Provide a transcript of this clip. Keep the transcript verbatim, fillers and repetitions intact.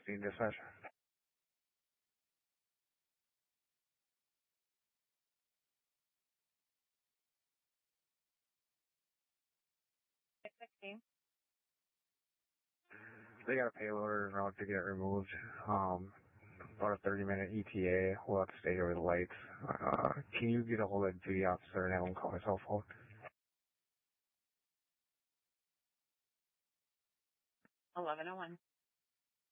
Seen dispatch. They got a payloader en route to get removed. Um, about a thirty minute E T A. We'll have to stay here with the lights. Uh, can you get a hold of the officer and have him call my cell phone? eleven oh one.